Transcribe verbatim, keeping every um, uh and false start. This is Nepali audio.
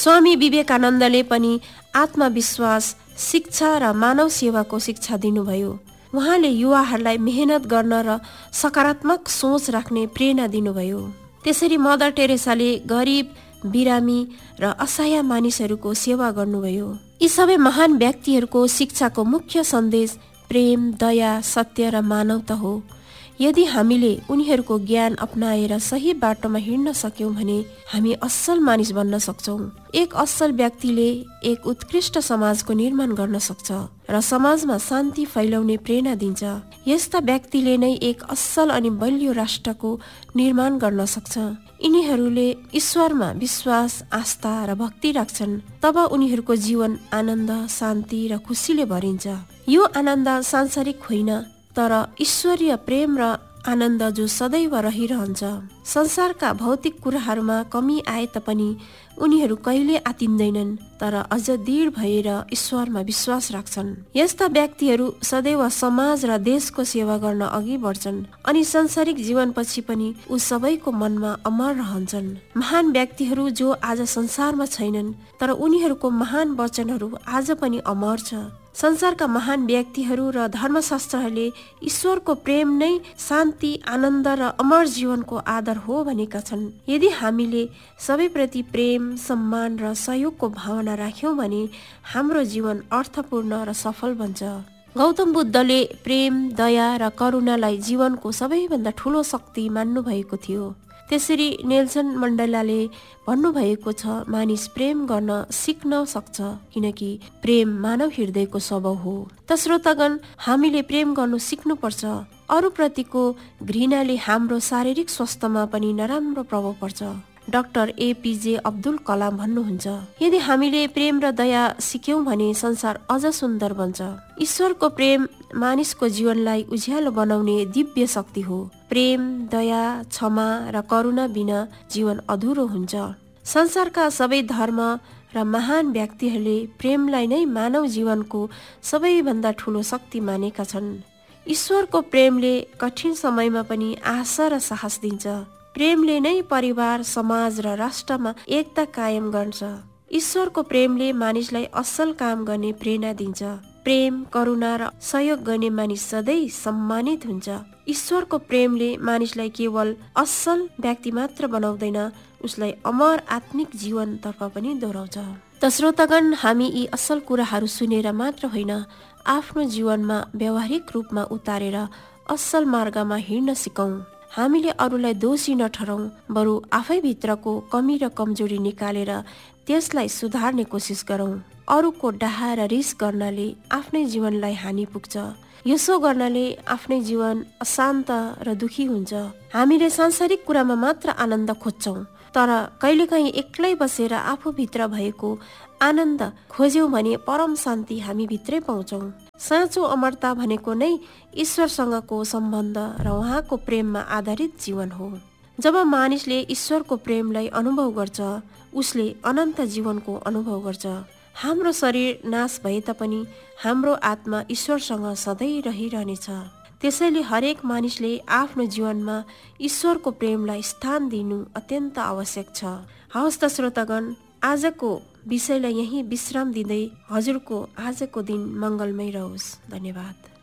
स्वामी विवेकानन्दले पनि आत्मविश्वास, शिक्षा र मानव सेवाको शिक्षा दिनुभयो। उहाँले युवाहरूलाई मेहनत गर्न र सकारात्मक सोच राख्ने प्रेरणा दिनुभयो। त्यसरी मदर टेरेसाले गरिब, बिरामी र असहाय मानिसहरूको सेवा गर्नुभयो। यी सबै महान व्यक्तिहरूको शिक्षाको मुख्य सन्देश प्रेम, दया, सत्य र मानवता हो। यदि हामीले उनीहरूको ज्ञान अपनाएर सही बाटोमा हिँड्न सक्यौं भने हामी असल मानिस बन्न सक्छौं। एक असल व्यक्तिले एक उत्कृष्ट समाजको निर्माण गर्न सक्छ र समाजमा शान्ति फैलाउने प्रेरणा दिन्छ। यस्ता व्यक्तिले नै एक असल अनि बलियो राष्ट्रको निर्माण गर्न सक्छ। यिनीहरूले ईश्वरमा विश्वास, आस्था र भक्ति राख्छन्। तब उनीहरूको जीवन आनन्द, शान्ति र खुसीले भरिन्छ। यो आनन्द सांसारिक होइन, तर ईश्वरीय प्रेम र आनन्द जो सदैव रहिरहन्छ। संसारका भौतिक कुराहरूमा कमी आए तापनि उनीहरू कहिले आतिन्दैनन्, तर अझ दृढ भएर ईश्वरमा विश्वास राख्छन्। यस्ता व्यक्तिहरू सदैव समाज र देशको सेवा गर्न अघि बढ्छन् अनि सांसारिक जीवनपछि पनि ऊ सबैको मनमा अमर रहन्छन्। महान व्यक्तिहरू जो आज संसारमा छैनन्, तर उनीहरूको महान वचनहरू आज पनि अमर छ। संसारका महान व्यक्तिहरू र धर्मशास्त्रहरूले ईश्वरको प्रेम नै शान्ति, आनन्द र अमर जीवनको आधार हो भनेका छन्। यदि हामीले सबैप्रति प्रेम, सम्मान र सहयोगको भावना राख्यौं भने हाम्रो जीवन अर्थपूर्ण र सफल बन्छ। गौतम बुद्धले प्रेम, दया र करुणालाई जीवनको सबैभन्दा ठूलो शक्ति मान्नु भएको थियो। त्यसरी नेल्सन मण्डेलाले भन्नुभएको छ, मानिस प्रेम गर्न सिक्न सक्छ किनकि प्रेम मानव हृदयको स्वभाव हो। त श्रोतागण, हामीले प्रेम गर्नु सिक्नुपर्छ। अरूप्रतिको घृणाले हाम्रो शारीरिक स्वास्थ्यमा पनि नराम्रो प्रभाव पर्छ। डाक्टर एपीजे अब्दुल कलाम भन्नुहुन्छ, यदि हामीले प्रेम र दया सिक्यौं भने संसार अझ सुन्दर बन्छ। ईश्वरको प्रेम मानिसको जीवनलाई उज्यालो बनाउने दिव्य शक्ति हो। प्रेम, दया, क्षमा र करुणा बिना जीवन अधुरो हुन्छ। संसारका सबै धर्म र महान व्यक्तिहरूले प्रेमलाई नै मानव जीवनको सबैभन्दा ठूलो शक्ति मानेका छन्। ईश्वरको प्रेमले कठिन समयमा पनि आशा र साहस दिन्छ। प्रेमले नै परिवार, समाज र राष्ट्रमा एकता कायम गर्छ। ईश्वरको प्रेमले मानिसलाई असल काम गर्ने प्रेरणा दिन्छ। प्रेम, करुणा र सहयोग गर्ने मानिस सधैँ सम्मानित हुन्छ। ईश्वरको प्रेमले मानिसलाई केवल असल व्यक्ति मात्र बनाउँदैन, उसलाई अमर आत्मिक जीवनतर्फ पनि दोहोऱ्याउँछ। त श्रोतागण, हामी यी असल कुराहरू सुनेर मात्र होइन, आफ्नो जीवनमा व्यावहारिक रूपमा उतारेर असल मार्गमा हिँड्न सिकौं। हामीले अरूलाई दोषी नठहरौं, बरु आफै भित्रको कमी र कमजोरी निकालेर त्यसलाई सुधार्ने कोसिस गरौं। अरूको डाहा र रिस गर्नाले आफ्नै जीवनलाई हानि पुग्छ। यसो गर्नाले आफ्नै जीवन अशान्त र दुखी हुन्छ। हामीले सांसारिक कुरामा मात्र आनन्द खोज्छौं, तर कहिलेकाहीँ एक्लै बसेर आफूभित्र भएको आनन्द खोज्यौं भने परम शान्ति हामी भित्रै पाउँछौं। साँचो अमरता भनेको नै ईश्वरसँगको सम्बन्ध र उहाँको प्रेममा आधारित जीवन हो। जब मानिसले ईश्वरको प्रेमलाई अनुभव गर्छ, उसले अनन्त जीवनको अनुभव गर्छ। हाम्रो शरीर नाश भए तापनि हाम्रो आत्मा ईश्वरसँग सधैँ रहिरहनेछ। त्यसैले हरेक मानिसले आफ्नो जीवनमा ईश्वरको प्रेमलाई स्थान दिनु अत्यन्त आवश्यक छ। हवस् त श्रोतागण, आजको विषयलाई यही विश्राम दिँदै हजुरको आजको दिन मङ्गलमय रहोस्। धन्यवाद।